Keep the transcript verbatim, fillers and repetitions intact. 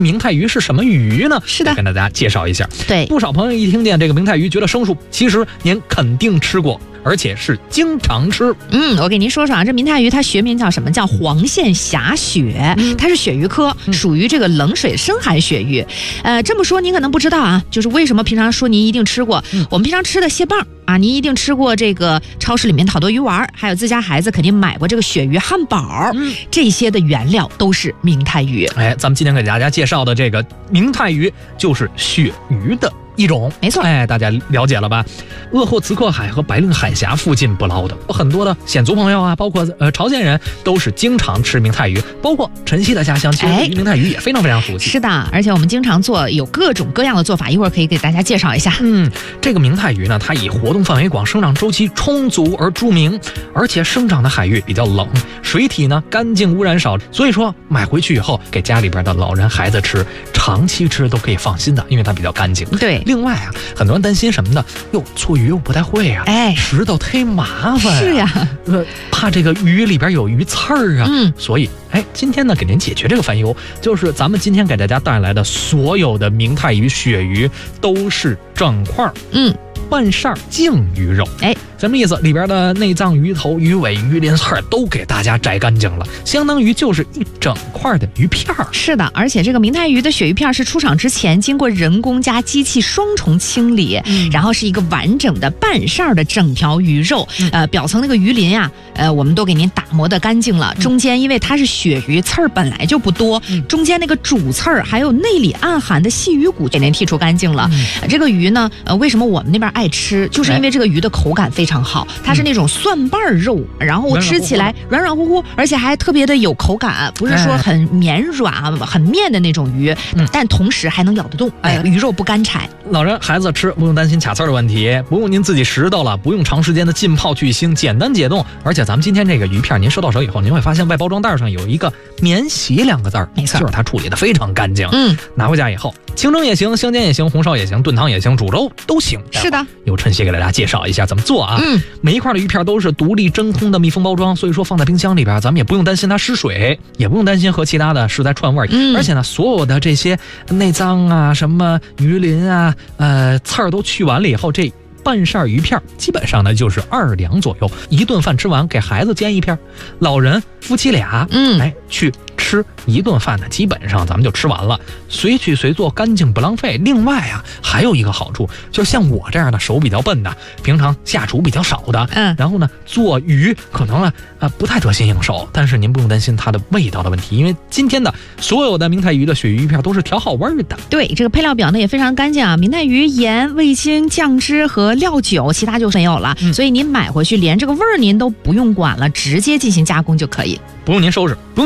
明太鱼是什么鱼呢？ 是的， 跟大家介绍一下。 对， 不少朋友一听见这个明太鱼觉得生疏，其实您肯定吃过，而且是经常吃。 嗯，我给您说说啊，这明太鱼它学名叫什么？叫黄线霞鳕， 嗯、 它是鳕鱼科， 嗯、 属于这个冷水深海鳕鱼。呃，这么说您可能不知道啊，就是为什么平常说您一定吃过，嗯、我们平常吃的蟹棒啊，您一定吃过这个超市里面好多鱼丸，还有自家孩子肯定买过这个鳕鱼汉堡，嗯、这些的原料都是明太鱼。 哎，咱们今天给大家介绍的这个明太鱼就是鳕鱼的一种， 没错， 哎，大家了解了吧？鄂霍次克海和白令海峡附近捕捞的，很多的鲜族朋友啊，包括呃朝鲜人都是经常吃明太鱼，包括晨曦的家乡，其实对于明太鱼也非常非常熟悉。 是的，而且我们经常做，有各种各样的做法，一会儿可以给大家介绍一下。 嗯，这个明太鱼呢，它以活动范围广、生长周期充足而著名，而且生长的海域比较冷，水体呢干净，污染少，所以说买回去以后给家里边的老人孩子吃，长期吃都可以放心的，因为它比较干净。 对。 另外啊，很多人担心什么呢？哟，做鱼又不太会啊， 哎， 石头忒麻烦、啊。 是呀， 呃，怕这个鱼里边有鱼刺儿啊。 嗯， 所以，哎，今天呢，给您解决这个烦忧，就是咱们今天给大家带来的所有的明太鱼、鳕鱼都是整块， 嗯， 半扇净鱼肉。 哎， 什么意思？里边的内脏、鱼头、鱼尾、鱼鳞刺儿都给大家摘干净了，相当于就是一整块的鱼片儿。 是的，而且这个明太鱼的鳕鱼片是出厂之前经过人工加机器双重清理，嗯、然后是一个完整的半扇的整条鱼肉，嗯、呃，表层那个鱼鳞啊，呃，我们都给您打磨的干净了。中间因为它是鳕鱼，刺儿本来就不多，嗯、中间那个主刺儿还有内里暗含的细鱼骨给您剔除干净了。嗯呃、这个鱼呢，呃，为什么我们那边爱吃？就是因为这个鱼的口感非常。非常好，它是那种蒜瓣肉，嗯、然后吃起来软软乎乎，而且还特别的有口感，不是说很绵软啊、很面的那种鱼，嗯、但同时还能咬得动，哎，鱼肉不干柴。 老人孩子吃不用担心卡刺儿的问题，不用您自己拾掇了，不用长时间的浸泡去腥，简单解冻。而且咱们今天这个鱼片，您收到手以后，您会发现外包装袋上有一个免洗两个字儿， 没错， 就是它处理的非常干净。 嗯， 拿回家以后，清蒸也行，香煎也行，红烧也行，炖汤也行，煮粥都行。 是的， 由晨曦给大家介绍一下怎么做啊。 嗯， 每一块的鱼片都是独立真空的密封包装，所以说放在冰箱里边，咱们也不用担心它失水，也不用担心和其他的食材串味儿。嗯，而且呢，所有的这些内脏啊、什么鱼鳞啊、呃刺儿都去完了以后，这半扇鱼片基本上呢就是二两左右，一顿饭吃完给孩子煎一片，老人夫妻俩，嗯，哎去吃一顿饭呢，基本上咱们就吃完了，随取随做，干净不浪费。另外啊，还有一个好处，就像我这样的手比较笨的，平常下厨比较少的，嗯，然后呢做鱼可能呢啊、呃、不太得心应手，但是您不用担心它的味道的问题，因为今天的所有的明太鱼的鳕鱼片都是调好味儿的。 对，这个配料表呢也非常干净啊，明太鱼、盐、味精、酱汁和料酒，其他就没有了，嗯、所以您买回去连这个味儿您都不用管了，直接进行加工就可以， 不用您收拾。不用